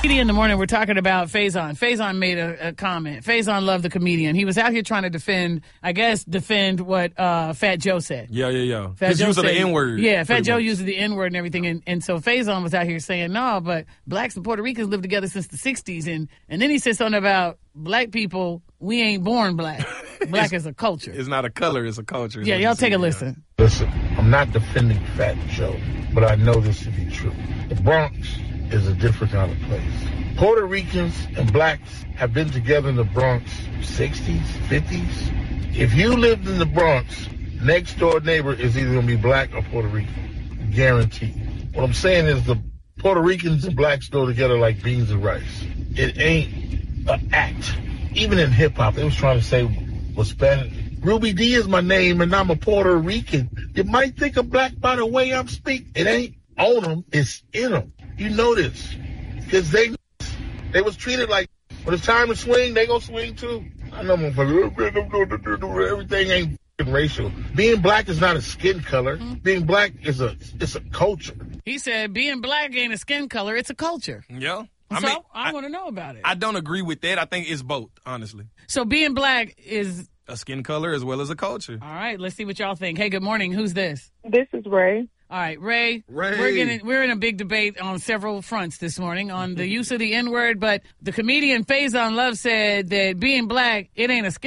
In the morning, we're talking about Faison. Faison made a comment. Faison loved the comedian. He was out here trying to defend what Fat Joe said. Yeah. Fat His Joe use of the said- N-word. Yeah, Fat Joe uses the N-word and everything. And so Faison was out here saying, no, but blacks and Puerto Ricans lived together since the 60s. And then he said something about black people, we ain't born black. Black is a culture. It's not a color, it's a culture. Yeah, y'all take a listen. Listen, I'm not defending Fat Joe, but I know this to be true. The Bronx is a different kind of place. Puerto Ricans and blacks have been together in the Bronx 60s, 50s. If you lived in the Bronx, next door neighbor is either going to be black or Puerto Rican. Guaranteed. What I'm saying is the Puerto Ricans and blacks go together like beans and rice. It ain't an act. Even in hip-hop, they was trying to say was Spanish. Ruby D is my name, and I'm a Puerto Rican. You might think I'm black by the way I'm speaking. It ain't on them, it's in them. You know this. Because they was treated like, when it's time to swing, they gonna swing too. I know everything ain't racial. Being black is not a skin color. Being black is it's a culture. He said being black ain't a skin color, it's a culture. Yeah. I want to know about it. I don't agree with that. I think it's both, honestly. So being black is a skin color as well as a culture. All right, let's see what y'all think. Hey, good morning. Who's this? This is Ray. All right, Ray. We're in a big debate on several fronts this morning on the use of the N-word, but the comedian Faison Love said that being black, it ain't a skin